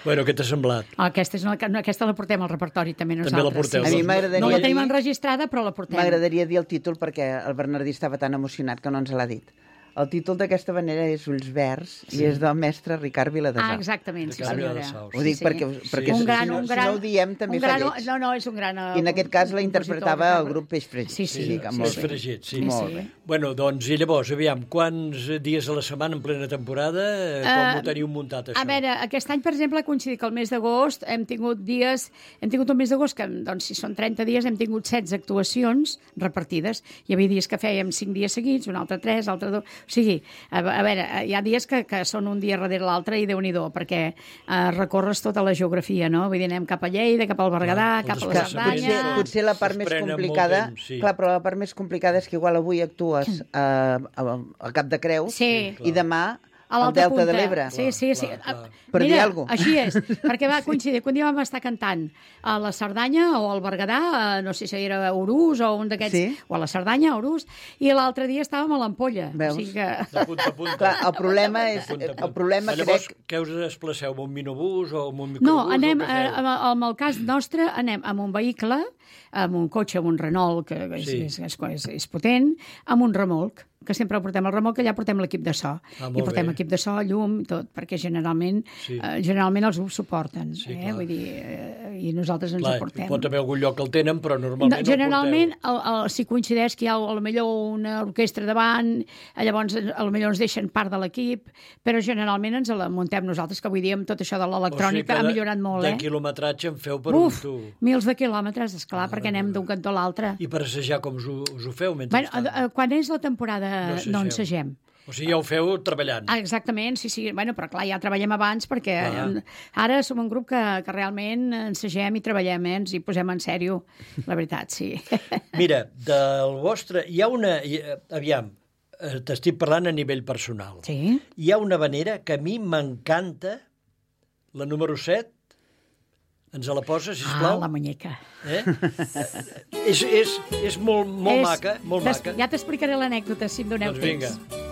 Bueno, què t'ha semblat? Aquesta la portem al repertori també nosaltres. També la porteu. A mi m'agradaria No la tenim enregistrada, però la portem. M'agradaria dir el títol perquè el Bernardí estava tan emocionat que no ens l'ha dit. El títol d'aquesta manera és Ulls Verds i és del mestre Ricard Viladasau. Exactament, sí Ricard senyora. Viladasau, Ho dic perquè si no ho diem també fa lleig. No, és un gran... I en aquest cas la interpretava el grup Peix Fregit. Sí. Molt Peix bé. Fregit, sí. Molt bé. Bueno, doncs, i llavors, aviam, quants dies a la setmana en plena temporada, com ho teniu muntat, això? A veure, aquest any, per exemple, ha coincidit que el mes d'agost hem tingut el mes d'agost, que doncs, si són 30 dies, hem tingut 16 actuacions repartides. Hi havia dies que fèiem 5 dies seguits, un altre 3, altre 2... O sigui, a veure, hi ha dies que són un dia darrere l'altre i Déu-n'hi-do, perquè recorres tota la geografia, no? Vull dir, anem cap a Lleida, cap al Berguedà, cap a la Cerdanya... Potser la part més complicada... Clar, però la part més complicada és que igual avui actues a Cap de Creus i demà al Delta de l'Ebre. Sí. Per dir alguna cosa. Així és, perquè va coincidir que un dia vam estar cantant a la Cerdanya o al Berguedà, no sé si era a Urús o un d'aquests, o a la Cerdanya, a Urús, i l'altre dia estàvem a l'Ampolla. Veus? O sigui que... De punta a punta. Clar, el problema és... Llavors, què us desplaceu, amb un minibús o amb un microbús? No, anem, en el cas nostre, anem amb un vehicle, amb un cotxe, amb un Renault, que és potent, amb un remolc, que sempre portem el remolc, que allà portem l'equip de so. I portem equip de so, llum, tot, perquè generalment els grups suporten. Vull dir, i nosaltres ens ho portem. Pot haver algun lloc que el tenen, però normalment generalment, si coincideix que hi ha potser una orquestra davant, llavors potser ens deixen part de l'equip, però generalment ens la muntem nosaltres, que avui dia amb tot això de l'electrònica ha millorat molt. De quilometratge en feu per un tu. Mils de quilòmetres, esclar, perquè anem d'un cantó a l'altre. I per assajar com us ho feu mentrestant? Quan és la temporada no ensagem. O sigui, ja ho feu treballant. Exactament, sí. Bueno, però clar, ja treballem abans perquè ara som un grup que realment ensagem i treballem, ens hi posem en sèrio, la veritat, sí. Mira, del vostre... Hi ha una... Aviam, t'estic parlant a nivell personal. Sí. Hi ha una vanera que a mi m'encanta, la número 7, ens la posa, sisplau? La muñeca. És molt maca, molt maca. Ja t'explicaré l'anècdota, si em doneu temps. Doncs vinga.